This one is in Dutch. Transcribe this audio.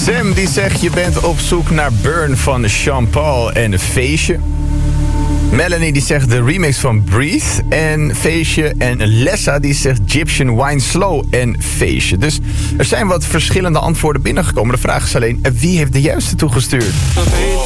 Sam die zegt je bent op zoek naar Burn van Sean Paul en een feestje. Melanie die zegt de remix van Breathe en feestje. En Lessa die zegt Egyptian Wine Slow en feestje. Dus er zijn wat verschillende antwoorden binnengekomen. De vraag is alleen wie heeft de juiste toegestuurd?